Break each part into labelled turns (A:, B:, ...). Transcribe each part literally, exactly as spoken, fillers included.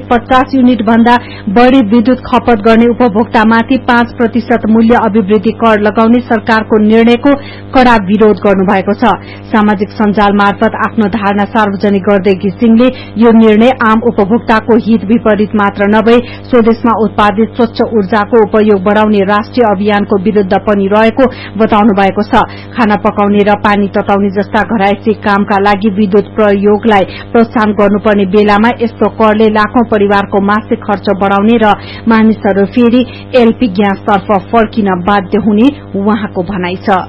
A: पचास युनिट भन्दा बढ़ी विद्युत खपत गर्ने उपभोक्तामाथि पाँच प्रतिशत मूल्य अभिवृद्धि कर लगाउने सरकारको निर्णयको कड़ा विरोध गर्नुभएको छ। सामाजिक सञ्जाल मार्फत आफ्नो धारणा सार्वजनिक गर्दै घिसिङले यो निर्णय आम उपभोक्ताको हित विपरीत मात्र नभई स्वदेशमा उत्पादित स्वच्छ ऊर्जाको उपयोग बढ़ाउने राष्ट्रिय अभियानको विरूद्ध पनि रहेको बताउनु भएको छ। खाना पकाउने र पानी तताउने जस्ता घरायसी कामका लागि विद्युत प्रयोगलाई प्रोत्साहन गर्नुपर्ने बेलामा यस्तो करले लाखौं परिवारको मासिक खर्च बढ़ाउने र मानिसहरू फेरि एलपी ग्यासतर्फ फर्किन बाध्य हुने उहाँको भनाइ छ।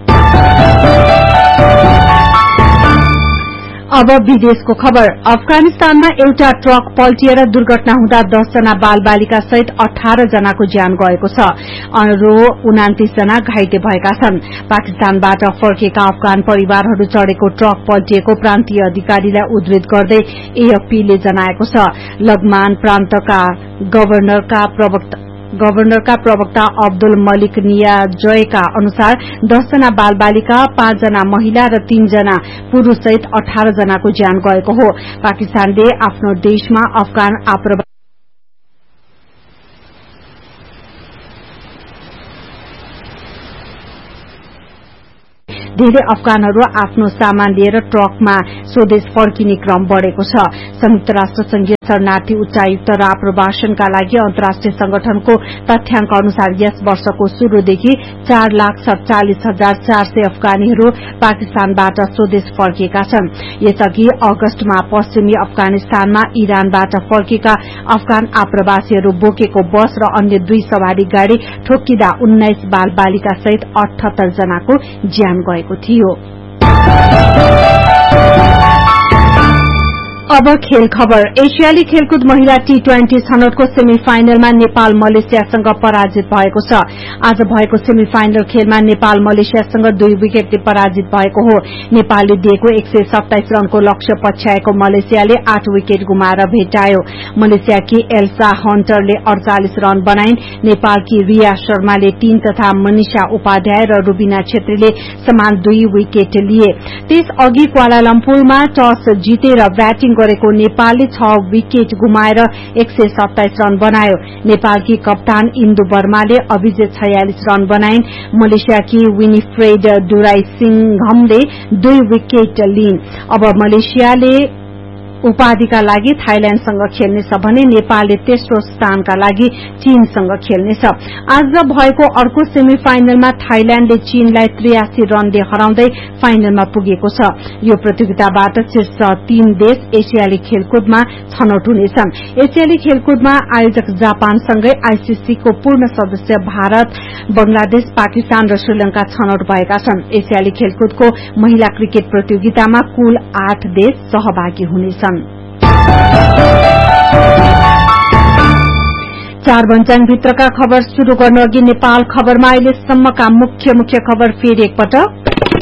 A: अब विदेशको खबर। अफगानिस्तानमा एउटा ट्रक पल्टिएर दुर्घटना हुँदा दस जना बाल बालिका सहित अठार जनाको ज्यान गएको छ। अरू उनातीस जना घाइते भएका छन्। पाकिस्तानबाट फर्केका अफगान परिवारहरू चढ़ेको ट्रक पल्टिएको प्रान्तीय अधिकारीलाई उद्धृत गर्दै एएफपीले जनाएको छ। लगमान प्रान्तका गभर्नरका प्रवक्ता गभर्नरका प्रवक्ता अब्दुल मलिक नियाजयका अनुसार दस जना बाल बालिका, पाँच जना महिला र तीन जना पुरूष सहित अठार जनाको ज्यान गएको हो। पाकिस्तानले आफ्नो देशमा अफगान आप्रवासी धेरै अफगानहरू आफ्नो सामान लिएर ट्रकमा स्वदेश फर्किने क्रम बढ़ेको छ। संयुक्त राष्ट्र संघीय शरणार्थी उच्चायुक्त र आप्रवासनका लागि अन्तर्राष्ट्रिय संगठनको तथ्याङ्क अनुसार यस वर्षको शुरूदेखि चार लाख सड़चालिस हजार चार सय अफगानीहरू पाकिस्तानबाट स्वदेश फर्किएका छन्। यसअघि अगस्तमा पश्चिमी अफगानिस्तानमा इरानबाट फर्केका अफगान आप्रवासीहरू बोकेको बस र अन्य दुई सवारी गाड़ी ठोक्किँदा उन्नाइस बाल बालिका सहित अठहत्तर जनाको ज्यान गएको थियो। अब खेल खबर। एशियाली खेलकुद महिला टी ट्वेन्टी छनौटको सेमी फाइनलमा नेपाल मलेसियासँग पराजित भएको छ। आज भएको सेमी फाइनल खेलमा नेपाल मलेसियासँग दुई विकेटले पराजित भएको हो। नेपालले दिएको एक सय सत्ताइस रनको लक्ष्य पछ्याएको मलेसियाले आठ विकेट गुमाएर भेटायो। मलेसियाकी एल्सा हन्टरले अड़चालिस रन बनाइन्। नेपालकी रिया शर्माले तीन तथा मनिषा उपाध्याय र रूबिना छेत्रीले समान दुई विकेट लिए। त्यसअघि क्वालालम्पुरमा टस जितेर ब्याटिङ गरेको नेपालले छ विकेट गुमाएर एक सय सत्ताइस रन बनायो। नेपालकी कप्तान इन्दु वर्माले अभिजित छयालिस रन बनाइन्। मलेसियाकी विनिफ्रेड डुराइसिंघमले दुई विकेट लिइन्। अब मलेसियाले उपाधिका लागि थाइल्याण्डसँग खेल्नेछ भने नेपालले तेस्रो स्थानका लागि चीनसँग खेल्नेछ। आज भएको अर्को सेमी फाइनलमा थाइल्याण्डले चीनलाई त्रियासी रनले हराउँदै फाइनलमा पुगेको छ। यो प्रतियोगिताबाट शीर्ष तीन देश एशियाली खेलकुदमा छनौट हुनेछन्। एशियाली खेलकुदमा आयोजक जापानसँगै आईसीसीको पूर्ण सदस्य भारत, बंगलादेश, पाकिस्तान र श्रीलंका छनौट भएका छन्। एशियाली खेलकुदको महिला क्रिकेट प्रतियोगितामा कुल आठ देश सहभागी हुनेछन्। चार भन्छाङ भित्रका खबर शुरू गर्न अघि नेपाल खबरमा अहिलेसम्मका मुख्य मुख्य खबर फेरि एकपटक।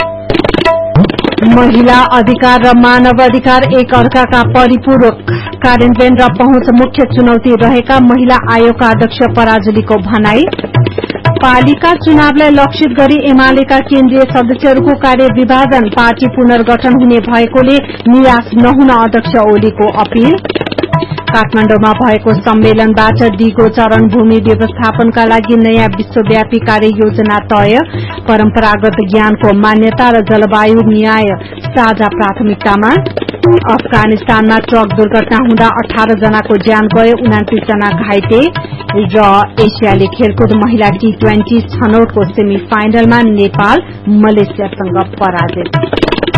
A: महिला अधिकार र मानव अधिकार एक अर्काका परिपूरक कार्यान्वयन र पहुँच मुख्य चुनौती रहेका महिला आयोगका अध्यक्ष पराजुलीको भनाई। पालिका चुनावलाई लक्षित गरी एमालेका केन्द्रीय सदस्यहरूको कार्य विभाजन, पार्टी पुनर्गठन हुने भएकोले निराश नहुन अध्यक्ष ओलीको अपील। काठमाडौँमा भएको सम्मेलनबाट दिगो चरण भूमि व्यवस्थापनका लागि नयाँ विश्वव्यापी कार्य योजना तय। परम्परागत ज्ञानको मान्यता र जलवायु न्याय साझा प्राथमिकतामा। अफगानिस्तानमा ट्रक दुर्घटना हुँदा अठार जनाको ज्यान गयो, उनातीस जना घाइते। र एशियाली खेलकुद महिला टी ट्वेन्टी छनौटको सेमी फाइनलमा नेपाल मलेसियासँग पराजित।